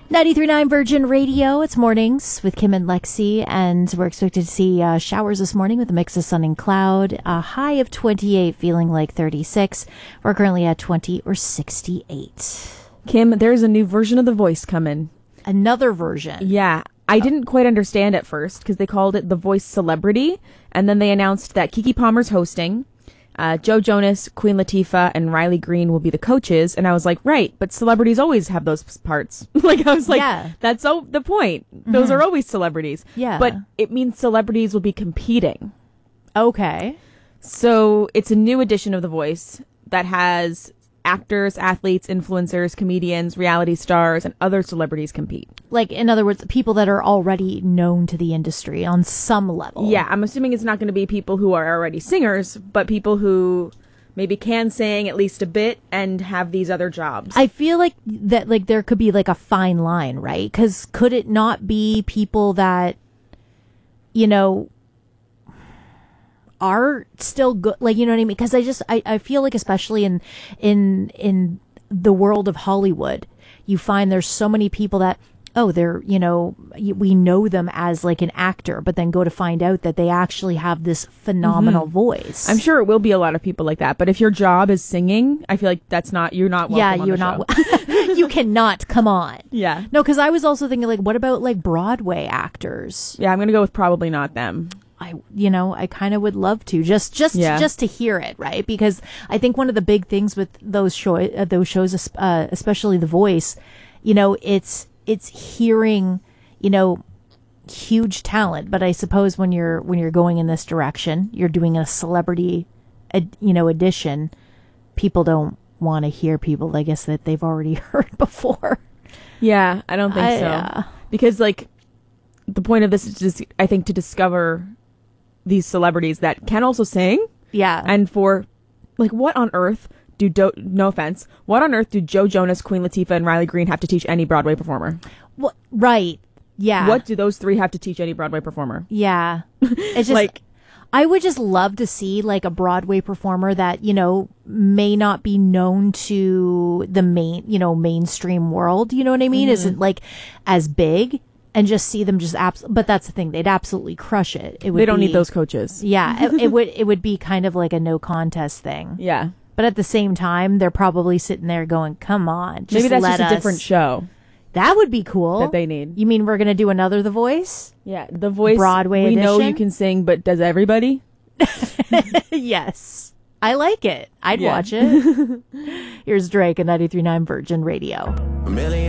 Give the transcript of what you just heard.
93.9 Virgin Radio. It's mornings with Kim and Lexi, and we're expected to see showers this morning with a mix of sun and cloud. A high of 28, feeling like 36. We're currently at 20 or 68. Kim, there's a new version of The Voice coming. Another version. Yeah. I didn't quite understand at first because they called it The Voice Celebrity, and then they announced that Keke Palmer's hosting. Joe Jonas, Queen Latifah, and Riley Green will be the coaches. And I was like, right, but celebrities always have those parts. I was like, yeah. That's the point. Those are always celebrities. Yeah. But it means celebrities will be competing. Okay. So it's a new edition of The Voice that has actors, athletes, influencers, comedians, reality stars, and other celebrities compete. Like, in other words, people that are already known to the industry on some level. Yeah, I'm assuming it's not going to be people who are already singers, but people who maybe can sing at least a bit and have these other jobs. I feel like that, like, there could be like a fine line, right? Because could it not be people that, you know, are still good, like, you know what I mean? Because I feel like, especially in the world of Hollywood, you find there's so many people that, oh, they're, you know, we know them as like an actor, but then go to find out that they actually have this phenomenal voice. I'm sure it will be a lot of people like that, but if your job is singing, I feel like you're not welcome on you're the not. show. You cannot. Come on. Yeah. No, because I was also thinking, like, what about like Broadway actors? Yeah, I'm gonna go with probably not them. I kind of would love to just to hear it, right? Because I think one of the big things with those shows, especially The Voice, you know, it's hearing, you know, huge talent. But I suppose when you're going in this direction, you're doing a celebrity, edition. People don't want to hear people, I guess, that they've already heard before. Yeah, I don't think so. Because like the point of this is just, I think, to discover these celebrities that can also sing. Yeah. And for, like, what on earth no offense, what on earth do Joe Jonas, Queen Latifah, and Riley Green have to teach any Broadway performer? Well, right. Yeah. What do those three have to teach any Broadway performer? Yeah. It's just like, I would just love to see like a Broadway performer that, you know, may not be known to the mainstream world. You know what I mean? Isn't like as big. And just see them but that's the thing. They'd absolutely crush it. They don't need those coaches. Yeah. it would be kind of like a no contest thing. Yeah. But at the same time, they're probably sitting there going, come on. Maybe that's just a different show. That would be cool. That they need. You mean we're going to do another The Voice? Yeah. The Voice. Broadway we edition? know you can sing, but does everybody? Yes. I like it. I'd watch it. Here's Drake at 93.9 Virgin Radio.